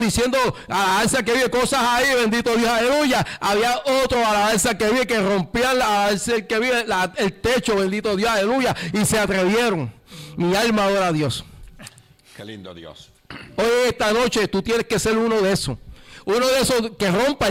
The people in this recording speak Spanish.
diciendo alabanza que vive cosas ahí, bendito Dios, aleluya. Había otro alabanza que vive que rompían la alabanza que vive el techo, bendito Dios, aleluya, y se atrevieron. Mi alma adora a Dios. Qué lindo Dios. Hoy esta noche tú tienes que ser uno de esos que rompa